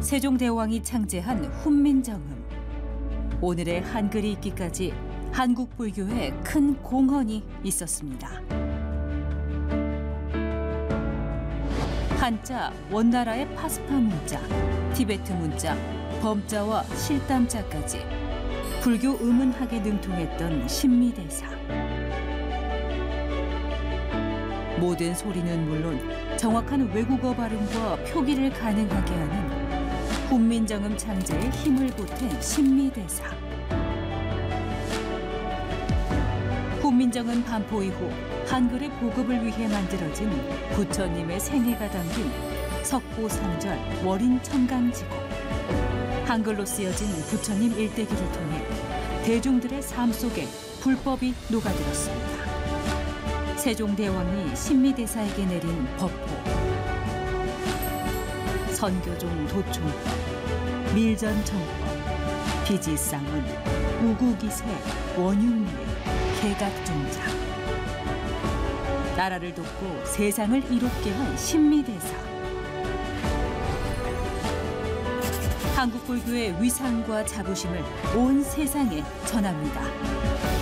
세종대왕이 창제한 훈민정음. 오늘의 한글이 있기까지 한국 불교에 큰 공헌이 있었습니다. 한자, 원나라의 파스파 문자, 티베트 문자, 범자와 실담자까지 불교 음운학에 능통했던 신미대사. 모든 소리는 물론 정확한 외국어 발음과 표기를 가능하게 하는 훈민정음 창제에 힘을 보탠 신미대사. 훈민정음 반포 이후 한글의 보급을 위해 만들어진 부처님의 생애가 담긴 석고성절 월인천강지곡. 한글로 쓰여진 부처님 일대기를 통해 대중들의 삶 속에 불법이 녹아들었습니다. 세종대왕이 신미대사에게 내린 법호, 선교종 도총법, 밀전청법, 비지상은, 우구기세, 원흉밀, 개각종자. 나라를 돕고 세상을 이롭게 한 신미대사. 한국 불교의 위상과 자부심을 온 세상에 전합니다.